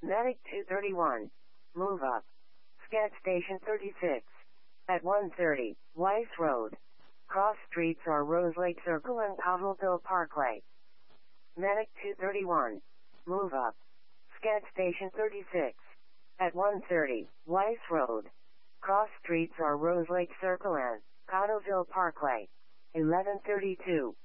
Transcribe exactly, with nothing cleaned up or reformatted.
Medic two thirty-one. Move up. Scat Station thirty-six. At one thirty, Weiss Road. Cross streets are Rose Lake Circle and Cottleville Parkway. Medic two thirty-one. Move up. Scat Station thirty-six. At one thirty, Weiss Road. Cross streets are Rose Lake Circle and Cottleville Parkway. eleven thirty-two.